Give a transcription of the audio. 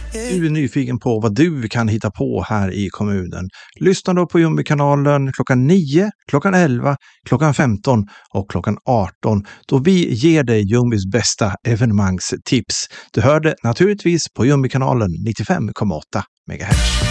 Du är nyfiken på vad du kan hitta på här i kommunen. Lyssna då på Jumbi-kanalen klockan 9, klockan 11, klockan 15 och klockan 18 då vi ger dig Jumbis bästa evenemangstips. Du hörde naturligtvis på Jumbi-kanalen 95,8 MHz.